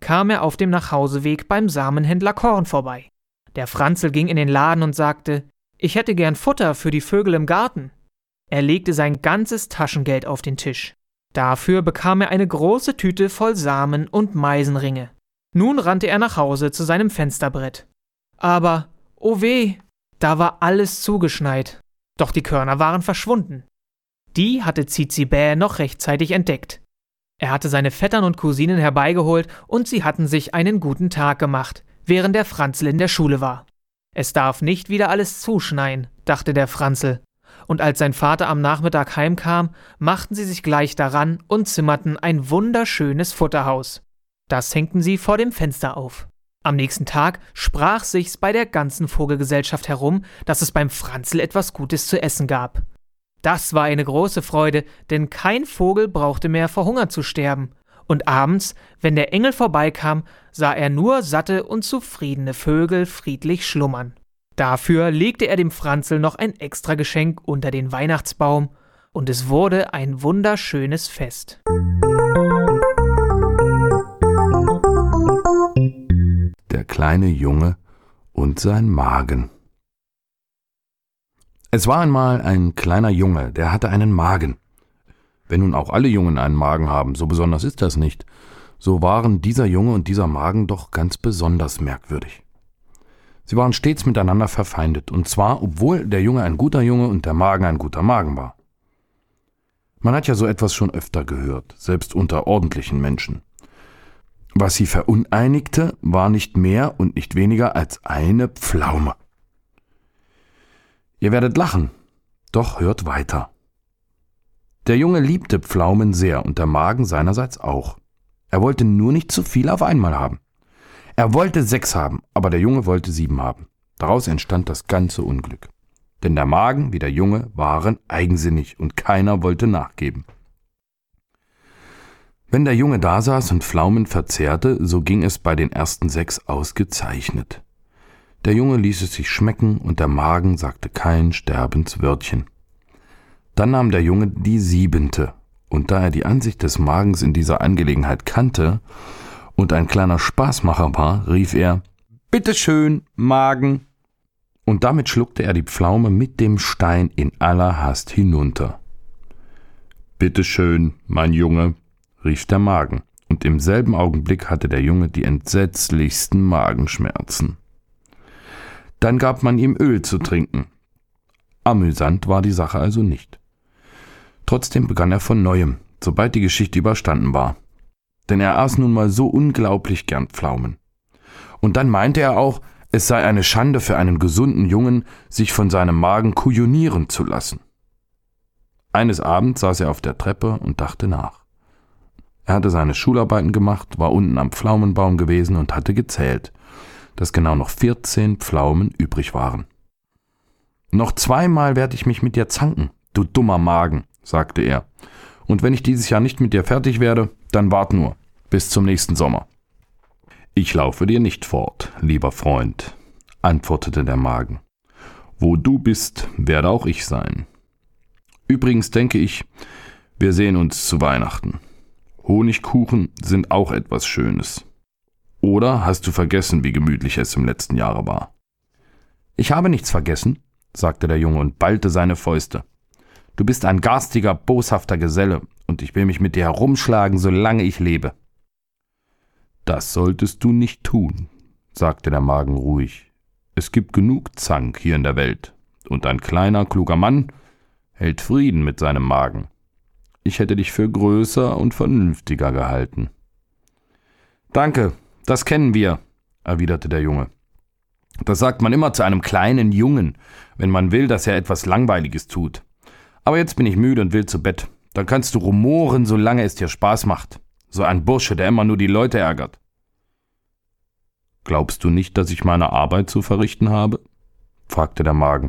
kam er auf dem Nachhauseweg beim Samenhändler Korn vorbei. Der Franzl ging in den Laden und sagte: »Ich hätte gern Futter für die Vögel im Garten.« Er legte sein ganzes Taschengeld auf den Tisch. Dafür bekam er eine große Tüte voll Samen und Meisenringe. Nun rannte er nach Hause zu seinem Fensterbrett. Aber, oh weh, da war alles zugeschneit. Doch die Körner waren verschwunden. Die hatte Zizi Bä noch rechtzeitig entdeckt. Er hatte seine Vettern und Cousinen herbeigeholt und sie hatten sich einen guten Tag gemacht, während der Franzl in der Schule war. Es darf nicht wieder alles zuschneien, dachte der Franzl. Und als sein Vater am Nachmittag heimkam, machten sie sich gleich daran und zimmerten ein wunderschönes Futterhaus. Das hängten sie vor dem Fenster auf. Am nächsten Tag sprach sich's bei der ganzen Vogelgesellschaft herum, dass es beim Franzl etwas Gutes zu essen gab. Das war eine große Freude, denn kein Vogel brauchte mehr vor Hunger zu sterben. Und abends, wenn der Engel vorbeikam, sah er nur satte und zufriedene Vögel friedlich schlummern. Dafür legte er dem Franzl noch ein Extrageschenk unter den Weihnachtsbaum und es wurde ein wunderschönes Fest. Der kleine Junge und sein Magen. Es war einmal ein kleiner Junge, der hatte einen Magen. Wenn nun auch alle Jungen einen Magen haben, so besonders ist das nicht, so waren dieser Junge und dieser Magen doch ganz besonders merkwürdig. Sie waren stets miteinander verfeindet, und zwar, obwohl der Junge ein guter Junge und der Magen ein guter Magen war. Man hat ja so etwas schon öfter gehört, selbst unter ordentlichen Menschen. Was sie veruneinigte, war nicht mehr und nicht weniger als eine Pflaume. Ihr werdet lachen, doch hört weiter. Der Junge liebte Pflaumen sehr und der Magen seinerseits auch. Er wollte nur nicht zu viel auf einmal haben. Er wollte 6 haben, aber der Junge wollte 7 haben. Daraus entstand das ganze Unglück. Denn der Magen wie der Junge waren eigensinnig und keiner wollte nachgeben. Wenn der Junge dasaß und Pflaumen verzehrte, so ging es bei den ersten 6 ausgezeichnet. Der Junge ließ es sich schmecken und der Magen sagte kein Sterbenswörtchen. Dann nahm der Junge die 7. und da er die Ansicht des Magens in dieser Angelegenheit kannte und ein kleiner Spaßmacher war, rief er: »Bitteschön, Magen!« Und damit schluckte er die Pflaume mit dem Stein in aller Hast hinunter. »Bitteschön, mein Junge«, rief der Magen, und im selben Augenblick hatte der Junge die entsetzlichsten Magenschmerzen. Dann gab man ihm Öl zu trinken. Amüsant war die Sache also nicht. Trotzdem begann er von Neuem, sobald die Geschichte überstanden war. Denn er aß nun mal so unglaublich gern Pflaumen. Und dann meinte er auch, es sei eine Schande für einen gesunden Jungen, sich von seinem Magen kujonieren zu lassen. Eines Abends saß er auf der Treppe und dachte nach. Er hatte seine Schularbeiten gemacht, war unten am Pflaumenbaum gewesen und hatte gezählt, dass genau noch 14 Pflaumen übrig waren. »Noch 2-mal werde ich mich mit dir zanken, du dummer Magen«, sagte er. »Und wenn ich dieses Jahr nicht mit dir fertig werde, dann wart nur, bis zum nächsten Sommer.« »Ich laufe dir nicht fort, lieber Freund«, antwortete der Magen. »Wo du bist, werde auch ich sein. Übrigens denke ich, wir sehen uns zu Weihnachten. Honigkuchen sind auch etwas Schönes. Oder hast du vergessen, wie gemütlich es im letzten Jahre war?« »Ich habe nichts vergessen«, sagte der Junge und ballte seine Fäuste. »Du bist ein garstiger, boshafter Geselle, und ich will mich mit dir herumschlagen, solange ich lebe.« »Das solltest du nicht tun«, sagte der Magen ruhig. »Es gibt genug Zank hier in der Welt, und ein kleiner, kluger Mann hält Frieden mit seinem Magen. Ich hätte dich für größer und vernünftiger gehalten.« »Danke, das kennen wir«, erwiderte der Junge. »Das sagt man immer zu einem kleinen Jungen, wenn man will, dass er etwas Langweiliges tut. Aber jetzt bin ich müde und will zu Bett. Dann kannst du rumoren, solange es dir Spaß macht. So ein Bursche, der immer nur die Leute ärgert.« »Glaubst du nicht, dass ich meine Arbeit zu verrichten habe?«, fragte der Magen.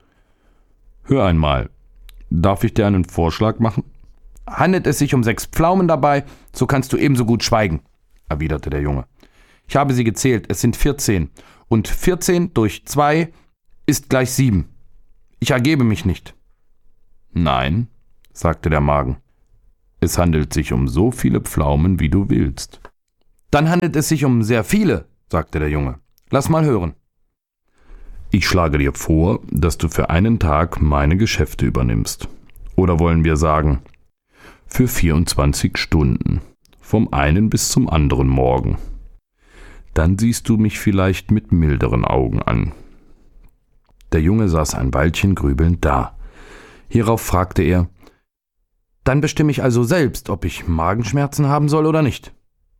»Hör einmal, darf ich dir einen Vorschlag machen?« »Handelt es sich um 6 Pflaumen dabei, so kannst du ebenso gut schweigen«, erwiderte der Junge. »Ich habe sie gezählt, es sind 14. Und 14 durch 2 ist gleich 7. Ich ergebe mich nicht.« »Nein«, sagte der Magen, »es handelt sich um so viele Pflaumen, wie du willst. Dann handelt es sich um sehr viele, sagte der Junge. Lass mal hören. Ich schlage dir vor, dass du für einen Tag meine Geschäfte übernimmst. Oder wollen wir sagen, für 24 Stunden, vom einen bis zum anderen Morgen. Dann siehst du mich vielleicht mit milderen Augen an. Der Junge saß ein Weilchen grübelnd da. Hierauf fragte er, dann bestimme ich also selbst, ob ich Magenschmerzen haben soll oder nicht.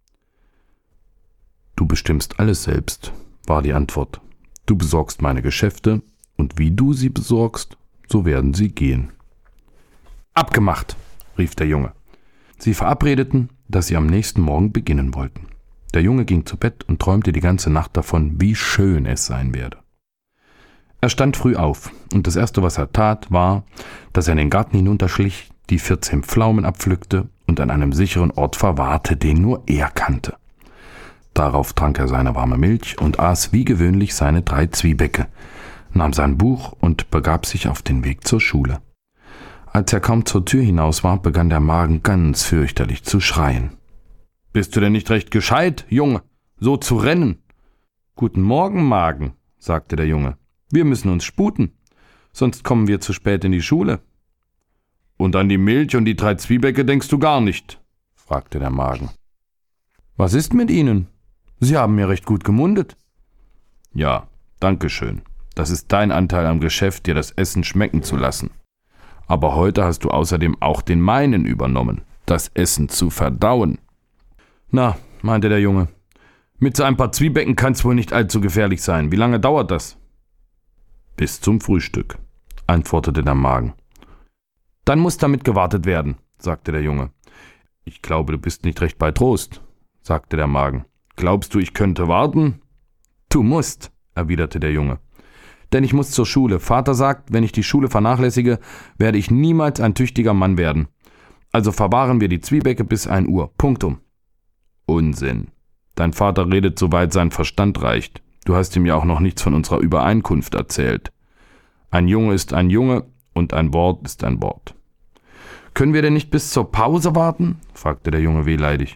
Du bestimmst alles selbst, war die Antwort. Du besorgst meine Geschäfte, und wie du sie besorgst, so werden sie gehen. Abgemacht, rief der Junge. Sie verabredeten, dass sie am nächsten Morgen beginnen wollten. Der Junge ging zu Bett und träumte die ganze Nacht davon, wie schön es sein werde. Er stand früh auf, und das Erste, was er tat, war, dass er in den Garten hinunterschlich, die 14 Pflaumen abpflückte und an einem sicheren Ort verwahrte, den nur er kannte. Darauf trank er seine warme Milch und aß wie gewöhnlich seine 3 Zwiebäcke, nahm sein Buch und begab sich auf den Weg zur Schule. Als er kaum zur Tür hinaus war, begann der Magen ganz fürchterlich zu schreien. »Bist du denn nicht recht gescheit, Junge, so zu rennen?« »Guten Morgen, Magen«, sagte der Junge. »Wir müssen uns sputen, sonst kommen wir zu spät in die Schule.« »Und an die Milch und die 3 Zwiebäcke denkst du gar nicht?« fragte der Magen. »Was ist mit Ihnen? Sie haben mir recht gut gemundet.« »Ja, danke schön. Das ist dein Anteil am Geschäft, dir das Essen schmecken zu lassen. Aber heute hast du außerdem auch den meinen übernommen, das Essen zu verdauen.« »Na«, meinte der Junge, »mit so ein paar Zwiebäcken kann's wohl nicht allzu gefährlich sein. Wie lange dauert das?« »Bis zum Frühstück«, antwortete der Magen. »Dann muss damit gewartet werden«, sagte der Junge. »Ich glaube, du bist nicht recht bei Trost«, sagte der Magen. »Glaubst du, ich könnte warten?« »Du musst«, erwiderte der Junge. »Denn ich muss zur Schule. Vater sagt, wenn ich die Schule vernachlässige, werde ich niemals ein tüchtiger Mann werden. Also verwahren wir die Zwiebäcke bis 1 Uhr. Punktum.« »Unsinn. Dein Vater redet, soweit sein Verstand reicht. Du hast ihm ja auch noch nichts von unserer Übereinkunft erzählt. Ein Junge ist ein Junge und ein Wort ist ein Wort.« »Können wir denn nicht bis zur Pause warten?« fragte der Junge wehleidig.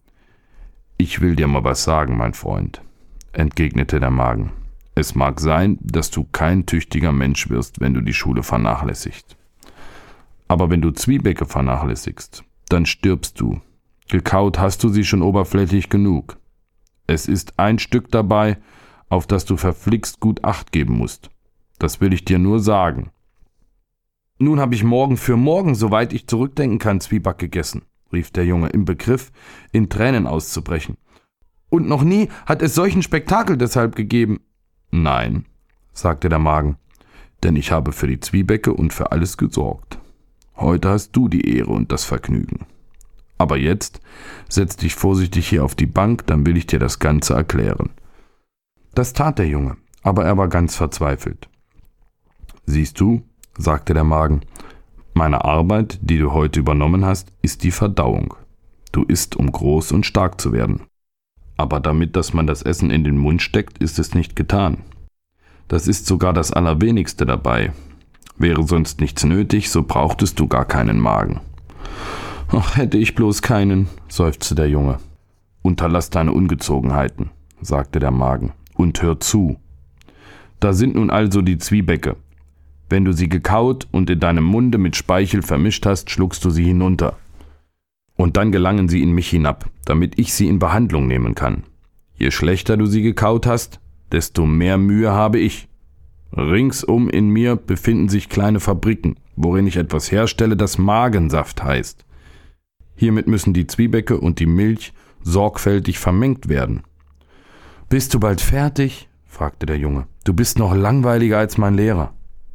»Ich will dir mal was sagen, mein Freund«, entgegnete der Magen. »Es mag sein, dass du kein tüchtiger Mensch wirst, wenn du die Schule vernachlässigst. Aber wenn du Zwiebäcke vernachlässigst, dann stirbst du. Gekaut hast du sie schon oberflächlich genug. Es ist ein Stück dabei, auf das du verflixt gut Acht geben musst. Das will ich dir nur sagen.« »Nun habe ich morgen für morgen, soweit ich zurückdenken kann, Zwieback gegessen«, rief der Junge, im Begriff, in Tränen auszubrechen. »Und noch nie hat es solchen Spektakel deshalb gegeben.« »Nein«, sagte der Magen, »denn ich habe für die Zwiebäcke und für alles gesorgt. Heute hast du die Ehre und das Vergnügen. Aber jetzt setz dich vorsichtig hier auf die Bank, dann will ich dir das Ganze erklären.« Das tat der Junge, aber er war ganz verzweifelt. »Siehst du«, sagte der Magen, »meine Arbeit, die du heute übernommen hast, ist die Verdauung. Du isst, um groß und stark zu werden. Aber damit, dass man das Essen in den Mund steckt, ist es nicht getan. Das ist sogar das Allerwenigste dabei. Wäre sonst nichts nötig, so brauchtest du gar keinen Magen.« »Ach, hätte ich bloß keinen«, seufzte der Junge. »Unterlass deine Ungezogenheiten«, sagte der Magen, »und hör zu. Da sind nun also die Zwiebäcke. Wenn du sie gekaut und in deinem Munde mit Speichel vermischt hast, schluckst du sie hinunter. Und dann gelangen sie in mich hinab, damit ich sie in Behandlung nehmen kann. Je schlechter du sie gekaut hast, desto mehr Mühe habe ich. Ringsum in mir befinden sich kleine Fabriken, worin ich etwas herstelle, das Magensaft heißt. Hiermit müssen die Zwiebäcke und die Milch sorgfältig vermengt werden.« »Bist du bald fertig?« fragte der Junge. »Du bist noch langweiliger als mein Lehrer.«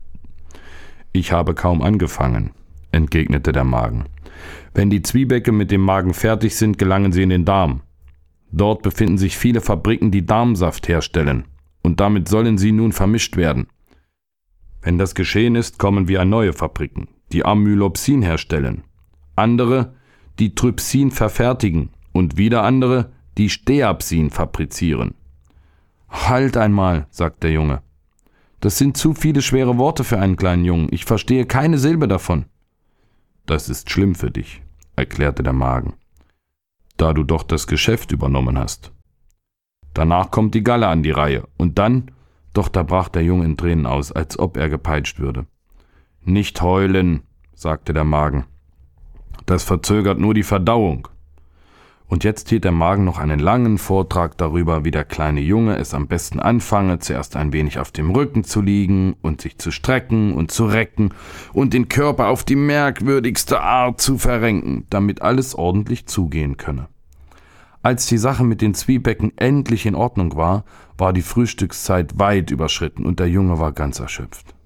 »Ich habe kaum angefangen«, entgegnete der Magen. »Wenn die Zwiebäcke mit dem Magen fertig sind, gelangen sie in den Darm. Dort befinden sich viele Fabriken, die Darmsaft herstellen, und damit sollen sie nun vermischt werden. Wenn das geschehen ist, kommen wir an neue Fabriken, die Amylopsin herstellen, andere, die Trypsin verfertigen und wieder andere, die Steapsin fabrizieren.« »Halt einmal«, sagte der Junge. »Das sind zu viele schwere Worte für einen kleinen Jungen. Ich verstehe keine Silbe davon.« »Das ist schlimm für dich«, erklärte der Magen. da du doch das Geschäft übernommen hast. Danach kommt die Galle an die Reihe und dann, doch da brach der Junge in Tränen aus, als ob er gepeitscht würde. »Nicht heulen«, sagte der Magen. »Das verzögert nur die Verdauung.« Und jetzt hielt der Magen noch einen langen Vortrag darüber, wie der kleine Junge es am besten anfange, zuerst ein wenig auf dem Rücken zu liegen und sich zu strecken und zu recken und den Körper auf die merkwürdigste Art zu verrenken, damit alles ordentlich zugehen könne. Als die Sache mit den Zwiebecken endlich in Ordnung war, war die Frühstückszeit weit überschritten und der Junge war ganz erschöpft.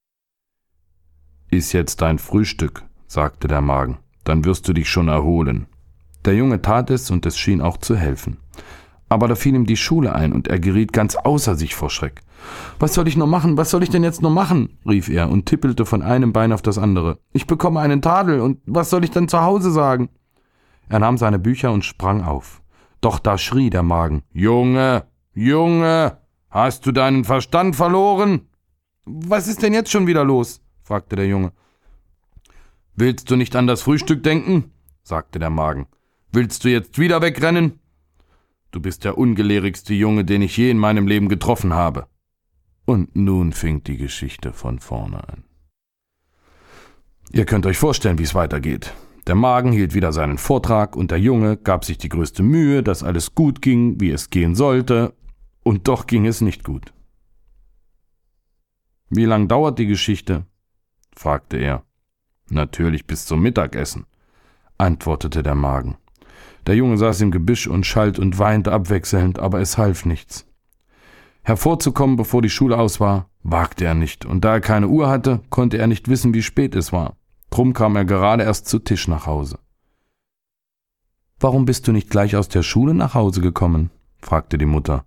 »Iss jetzt dein Frühstück«, sagte der Magen, »dann wirst du dich schon erholen.« Der Junge tat es und es schien auch zu helfen. Aber da fiel ihm die Schule ein und er geriet ganz außer sich vor Schreck. »Was soll ich nur machen? Was soll ich denn jetzt nur machen?« rief er und tippelte von einem Bein auf das andere. »Ich bekomme einen Tadel und was soll ich denn zu Hause sagen?« Er nahm seine Bücher und sprang auf. Doch da schrie der Magen. »Junge, Junge, hast du deinen Verstand verloren?« »Was ist denn jetzt schon wieder los?« fragte der Junge. »Willst du nicht an das Frühstück denken?« sagte der Magen. »Willst du jetzt wieder wegrennen? Du bist der ungelehrigste Junge, den ich je in meinem Leben getroffen habe.« Und nun fing die Geschichte von vorne an. Ihr könnt euch vorstellen, wie es weitergeht. Der Magen hielt wieder seinen Vortrag und der Junge gab sich die größte Mühe, dass alles gut ging, wie es gehen sollte, und doch ging es nicht gut. »Wie lang dauert die Geschichte?« fragte er. »Natürlich bis zum Mittagessen«, antwortete der Magen. Der Junge saß im Gebüsch und schalt und weinte abwechselnd, aber es half nichts. Hervorzukommen, bevor die Schule aus war, wagte er nicht, und da er keine Uhr hatte, konnte er nicht wissen, wie spät es war. Drum kam er gerade erst zu Tisch nach Hause. »Warum bist du nicht gleich aus der Schule nach Hause gekommen?« fragte die Mutter.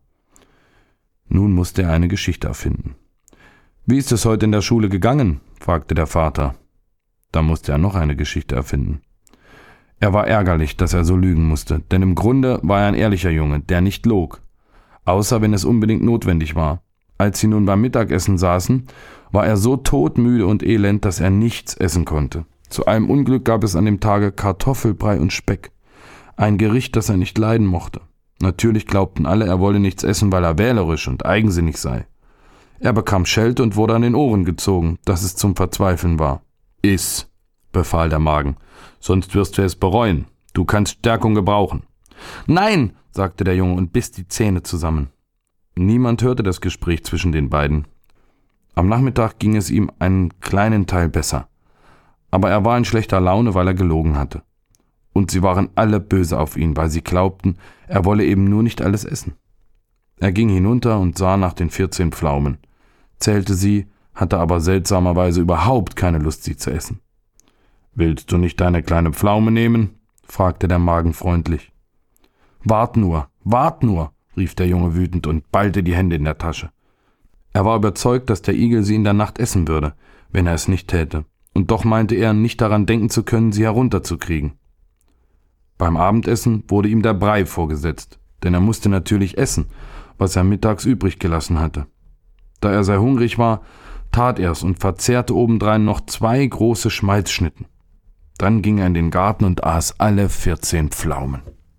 Nun musste er eine Geschichte erfinden. »Wie ist es heute in der Schule gegangen?« fragte der Vater. Da musste er noch eine Geschichte erfinden. Er war ärgerlich, dass er so lügen musste, denn im Grunde war er ein ehrlicher Junge, der nicht log. Außer wenn es unbedingt notwendig war. Als sie nun beim Mittagessen saßen, war er so todmüde und elend, dass er nichts essen konnte. Zu allem Unglück gab es an dem Tage Kartoffelbrei und Speck. Ein Gericht, das er nicht leiden mochte. Natürlich glaubten alle, er wolle nichts essen, weil er wählerisch und eigensinnig sei. Er bekam Schelte und wurde an den Ohren gezogen, dass es zum Verzweifeln war. »Iss«, befahl der Magen, »sonst wirst du es bereuen. Du kannst Stärkung gebrauchen.« »Nein«, sagte der Junge und biss die Zähne zusammen. Niemand hörte das Gespräch zwischen den beiden. Am Nachmittag ging es ihm einen kleinen Teil besser. Aber er war in schlechter Laune, weil er gelogen hatte. Und sie waren alle böse auf ihn, weil sie glaubten, er wolle eben nur nicht alles essen. Er ging hinunter und sah nach den 14 Pflaumen, zählte sie, hatte aber seltsamerweise überhaupt keine Lust, sie zu essen. »Willst du nicht deine kleine Pflaume nehmen?« fragte der Magen freundlich. »Wart nur, rief der Junge wütend und ballte die Hände in der Tasche. Er war überzeugt, dass der Igel sie in der Nacht essen würde, wenn er es nicht täte, und doch meinte er, nicht daran denken zu können, sie herunterzukriegen. Beim Abendessen wurde ihm der Brei vorgesetzt, denn er musste natürlich essen, was er mittags übrig gelassen hatte. Da er sehr hungrig war, tat er's und verzehrte obendrein noch 2 große Schmalzschnitten. Dann ging er in den Garten und aß alle 14 Pflaumen.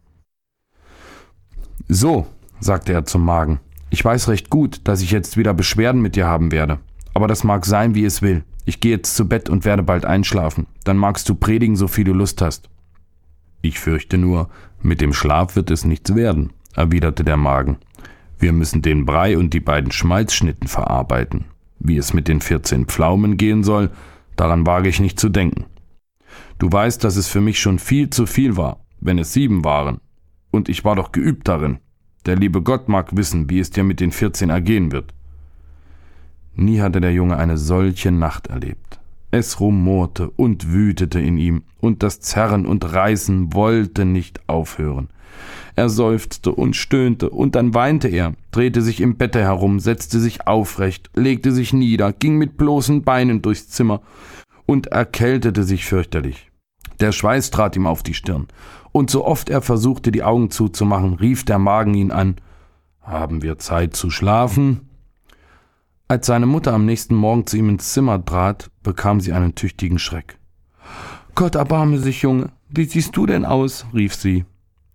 »So«, sagte er zum Magen, »ich weiß recht gut, dass ich jetzt wieder Beschwerden mit dir haben werde. Aber das mag sein, wie es will. Ich gehe jetzt zu Bett und werde bald einschlafen. Dann magst du predigen, so viel du Lust hast.« »Ich fürchte nur, mit dem Schlaf wird es nichts werden«, erwiderte der Magen. »Wir müssen den Brei und die beiden Schmalzschnitten verarbeiten. Wie es mit den 14 Pflaumen gehen soll, daran wage ich nicht zu denken. Du weißt, dass es für mich schon viel zu viel war, wenn es 7 waren. Und ich war doch geübt darin. Der liebe Gott mag wissen, wie es dir mit den 14 ergehen wird.« Nie hatte der Junge eine solche Nacht erlebt. Es rumorte und wütete in ihm, und das Zerren und Reißen wollte nicht aufhören. Er seufzte und stöhnte, und dann weinte er, drehte sich im Bette herum, setzte sich aufrecht, legte sich nieder, ging mit bloßen Beinen durchs Zimmer und erkältete sich fürchterlich. Der Schweiß trat ihm auf die Stirn, und so oft er versuchte, die Augen zuzumachen, rief der Magen ihn an: »Haben wir Zeit zu schlafen?« Als seine Mutter am nächsten Morgen zu ihm ins Zimmer trat, bekam sie einen tüchtigen Schreck. »Gott erbarme sich, Junge, wie siehst du denn aus?« rief sie.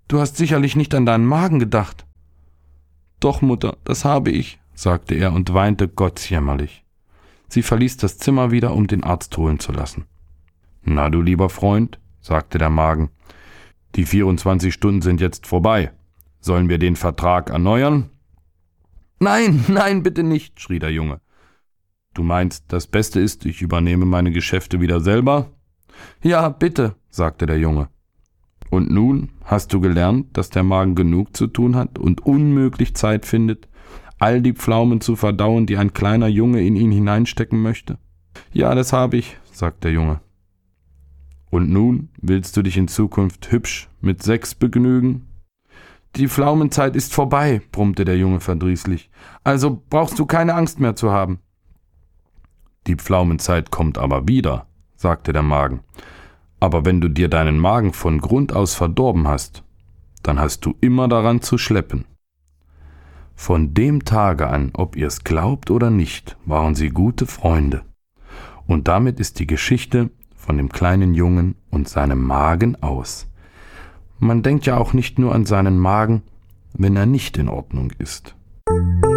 Du hast sicherlich nicht an deinen Magen gedacht. Doch, Mutter, das habe ich, sagte er und weinte gottsjämmerlich. Sie verließ das Zimmer wieder, um den Arzt holen zu lassen. Na, du lieber Freund, sagte der Magen, die 24 Stunden sind jetzt vorbei. Sollen wir den Vertrag erneuern? Nein, nein, bitte nicht, schrie der Junge. Du meinst, das Beste ist, ich übernehme meine Geschäfte wieder selber? Ja, bitte, sagte der Junge. Und nun hast du gelernt, dass der Magen genug zu tun hat und unmöglich Zeit findet, all die Pflaumen zu verdauen, die ein kleiner Junge in ihn hineinstecken möchte? Ja, das habe ich, sagte der Junge. Und nun willst du dich in Zukunft hübsch mit Sex begnügen? Die Pflaumenzeit ist vorbei, brummte der Junge verdrießlich. Also brauchst du keine Angst mehr zu haben. Die Pflaumenzeit kommt aber wieder, sagte der Magen. Aber wenn du dir deinen Magen von Grund aus verdorben hast, dann hast du immer daran zu schleppen. Von dem Tage an, ob ihr es glaubt oder nicht, waren sie gute Freunde. Und damit ist die Geschichte von dem kleinen Jungen und seinem Magen aus. Man denkt ja auch nicht nur an seinen Magen, wenn er nicht in Ordnung ist.